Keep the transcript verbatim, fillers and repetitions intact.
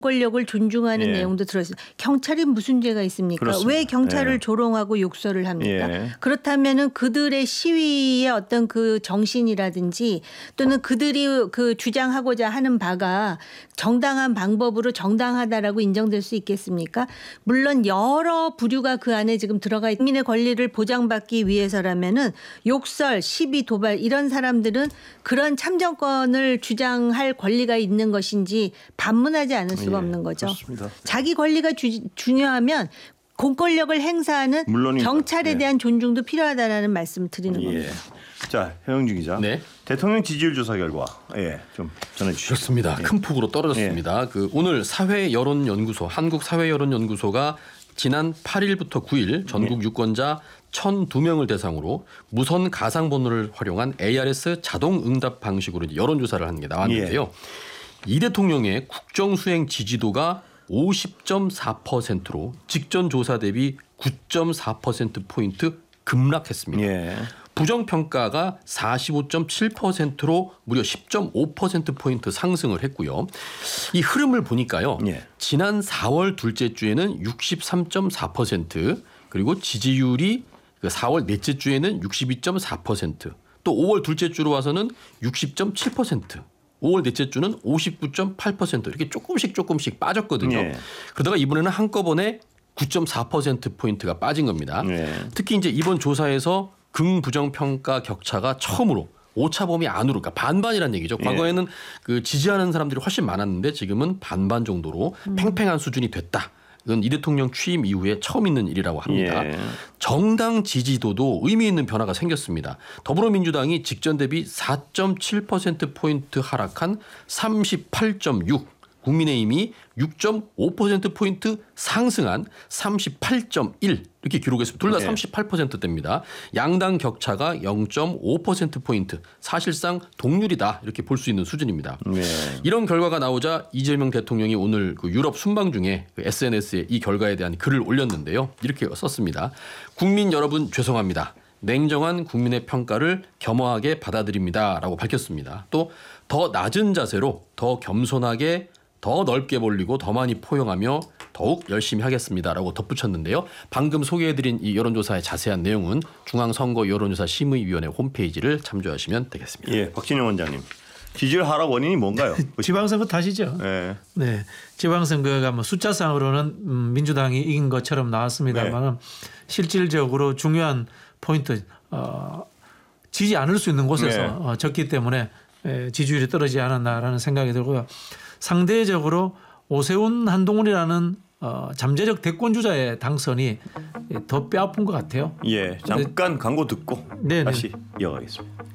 권력을 존중하는 예. 내용도 들어있어요. 경찰이 무슨 죄가 있습니까? 그렇습니다. 왜 경찰을 예. 조롱하고 욕설을 합니까? 예. 그렇다면은 그들의 시위의 어떤 그 정신이라든지 또는 그들이 그 주장하고자 하는 바가 정당한 방법으로 정당하다라고 인정될 수 있겠습니까? 물론 여러 부류가 그 안에 지금 들어가 있 국민의 권리를 보장받기 위해서라면은 욕설, 시비, 도발 이런 사람들은 그런 참정권을 주장할 권리가 있는 것인지 반문하지 않을 수가 예, 없는 거죠. 그렇습니다. 자기 권리가 주, 중요하면 공권력을 행사하는 물론입니다. 경찰에 예. 대한 존중도 필요하다라는 말씀을 드리는 예. 겁니다. 자, 현영주 기자. 네. 대통령 지지율 조사 결과 예, 좀 전해 주시죠. 그렇습니다. 예. 큰 폭으로 떨어졌습니다. 그 오늘 사회여론연구소 한국사회여론연구소가 지난 팔 일부터 구 일 전국 예. 유권자 천이 명을 대상으로 무선 가상번호를 활용한 에이아르에스 자동 응답 방식으로 이제 여론조사를 한 게 나왔는데요. 예. 이 대통령의 국정수행 지지도가 오십 점 사 퍼센트로 직전 조사 대비 구 점 사 퍼센트포인트 급락했습니다. 예. 부정평가가 사십오 점 칠 퍼센트로 무려 십 점 오 퍼센트포인트 상승을 했고요. 이 흐름을 보니까요. 예. 지난 사월 둘째 주에는 육십삼 점 사 퍼센트 그리고 지지율이 그 사월 넷째 주에는 육십이 점 사 퍼센트 또 오월 둘째 주로 와서는 육십 점 칠 퍼센트 오월 넷째 주는 오십구 점 팔 퍼센트 이렇게 조금씩 조금씩 빠졌거든요. 예. 그러다가 이번에는 한꺼번에 구 점 사 퍼센트포인트가 빠진 겁니다. 예. 특히 이제 이번 조사에서 긍부정평가 격차가 처음으로 오차범위 안으로 그러니까 반반이라는 얘기죠. 과거에는 그 지지하는 사람들이 훨씬 많았는데 지금은 반반 정도로 음. 팽팽한 수준이 됐다. 이건 이 대통령 취임 이후에 처음 있는 일이라고 합니다. 예. 정당 지지도도 의미 있는 변화가 생겼습니다. 더불어민주당이 직전 대비 사 점 칠 퍼센트포인트 하락한 삼십팔 점 육, 국민의힘이 육 점 오 퍼센트포인트 상승한 삼십팔 점 일 이렇게 기록했습니다. 둘 다 네. 삼십팔 퍼센트대입니다. 양당 격차가 영 점 오 퍼센트포인트 사실상 동률이다 이렇게 볼 수 있는 수준입니다. 네. 이런 결과가 나오자 이재명 대통령이 오늘 그 유럽 순방 중에 그 에스엔에스에 이 결과에 대한 글을 올렸는데요. 이렇게 썼습니다. 국민 여러분 죄송합니다. 냉정한 국민의 평가를 겸허하게 받아들입니다라고 밝혔습니다. 또 더 낮은 자세로 더 겸손하게 더 넓게 벌리고 더 많이 포용하며 더욱 열심히 하겠습니다라고 덧붙였는데요. 방금 소개해드린 이 여론조사의 자세한 내용은 중앙선거 여론조사 심의위원회 홈페이지를 참조하시면 되겠습니다. 예, 박진영 원장님. 지지율 하락 원인이 뭔가요? 지방선거 탓이죠. 예. 네, 지방선거가 뭐 숫자상으로는 음, 민주당이 이긴 것처럼 나왔습니다만 네. 실질적으로 중요한 포인트 어, 지지 않을 수 있는 곳에서 네. 어, 졌기 때문에 에, 지지율이 떨어지지 않았나라는 생각이 들고요. 상대적으로 오세훈 한동훈이라는 어, 잠재적 대권 주자의 당선이 더 뼈아픈 것 같아요. 예. 잠깐 광고 듣고 네네. 다시 이어가겠습니다.